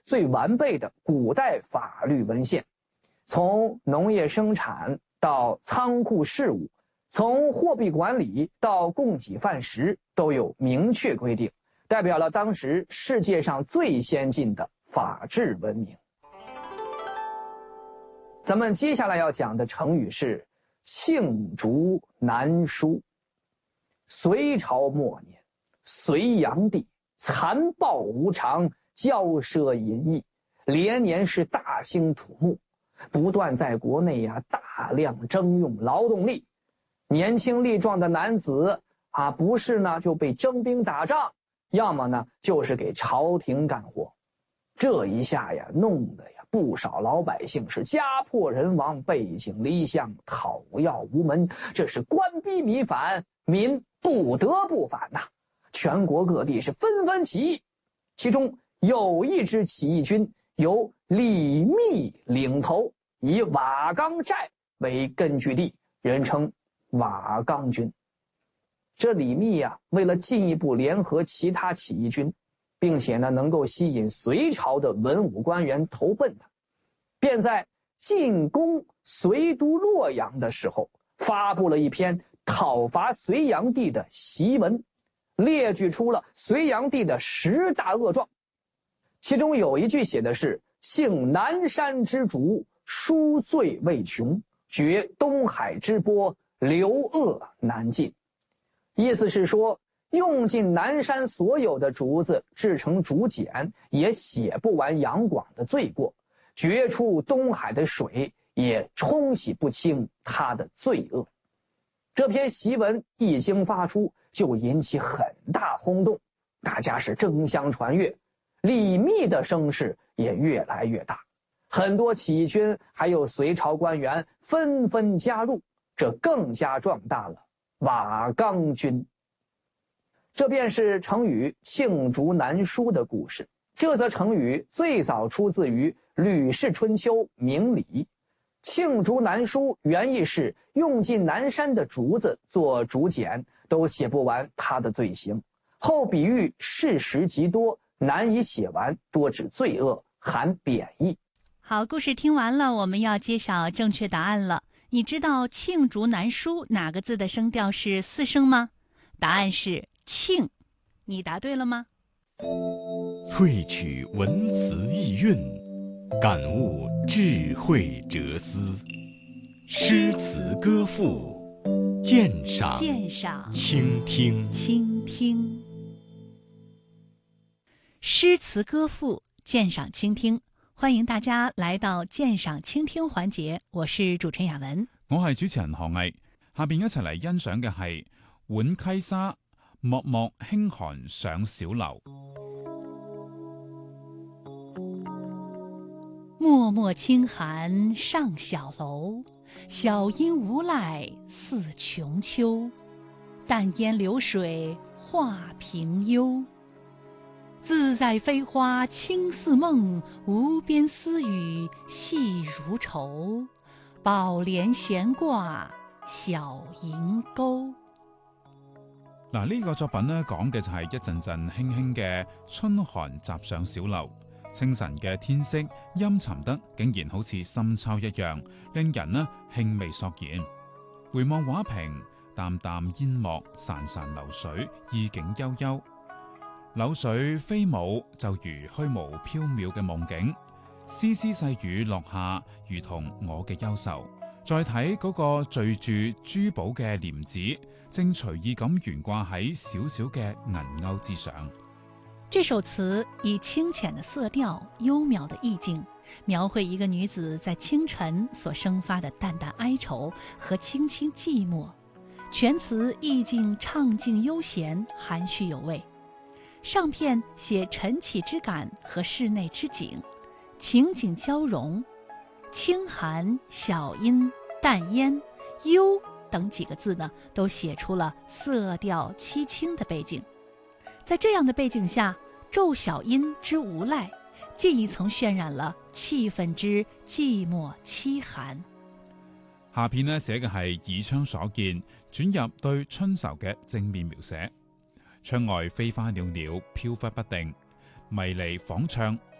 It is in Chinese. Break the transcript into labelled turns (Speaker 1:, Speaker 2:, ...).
Speaker 1: 最完备的古代法律文献，从农业生产到仓库事务，从货币管理到供给饭食都有明确规定，代表了当时世界上最先进的法治文明。咱们接下来要讲的成语是罄竹难书。隋朝末年，隋炀帝残暴无常，骄奢淫逸，连年是大兴土木，不断在国内大量征用劳动力。年轻力壮的男子不是呢就被征兵打仗，要么呢就是给朝廷干活。这一下弄得不少老百姓是家破人亡，背井离乡，讨要无门。这是官逼民反，民不得不反呐。全国各地是纷纷起义，其中有一支起义军由李密领头，以瓦岗寨为根据地，人称瓦岗军。这李密为了进一步联合其他起义军，并且呢能够吸引隋朝的文武官员投奔他，便在进攻隋都洛阳的时候发布了一篇讨伐隋炀帝的檄文，列举出了隋炀帝的10大恶状。其中有一句写的是幸南山之主，书罪未穷，绝东海之波，流恶难尽。意思是说，用尽南山所有的竹子制成竹简，也写不完杨广的罪过，决出东海的水，也冲洗不清他的罪恶。这篇檄文一经发出，就引起很大轰动，大家是争相传阅，李密的声势也越来越大，很多起义军还有隋朝官员纷纷加入，这更加壮大了瓦岗军。这便是成语罄竹难书的故事。这则成语最早出自于《吕氏春秋·明礼》。罄竹难书原意是用尽南山的竹子做竹简，都写不完他的罪行，后比喻事实极多，难以写完，多指罪恶，含贬义。
Speaker 2: 好，故事听完了，我们要揭晓正确答案了。你知道罄竹难书哪个字的声调是4声吗？答案是罄。你答对了吗？
Speaker 3: 萃取文辞意蕴，感悟智慧哲思，诗词歌赋，鉴赏倾听。
Speaker 2: 诗词歌赋，鉴赏倾听，欢迎大家来到鉴赏倾听环節，我是主持人雅文，
Speaker 4: 我係主持人何毅。下邊一齊嚟欣賞嘅係浣溪沙，漠漠輕寒上小樓。
Speaker 2: 漠漠清寒上小楼，小阴无赖似穷秋。淡烟流水画平幽，自在飞花轻似梦，无边丝雨细如愁。宝帘闲挂小银钩。
Speaker 4: 嗱，呢個作品呢講嘅就係一陣陣輕輕嘅春寒襲上小樓，清晨嘅天色陰沉得竟然好似深秋一樣，令人呢興味索然。回望畫屏，淡淡煙幕，潺潺流水，意境悠悠。柳水飛舞就如虛無縹緲嘅夢境，絲絲細雨落下，如同我嘅憂愁。再睇嗰個綴住珠寶嘅簾子，正隨意咁懸掛喺小小嘅銀鈎之上。
Speaker 2: 這首詞以清淺的色調、幽渺的意境，描繪一個女子在清晨所生發的淡淡哀愁和清清寂寞。全詞意境暢靜悠閒，含蓄有味。上片寫晨起之感和室內之景，情景交融。清寒、小阴、淡烟、幽等几个字呢，都写出了色调凄清的背景。在这样的背景下，昼小阴之无赖，进一層渲染了氣氛之寂寞凄寒。
Speaker 4: 下片呢寫嘅係耳窗所見，轉入對春愁嘅正面描寫。窗外飛花裊裊，飄忽不定，迷離仿唱，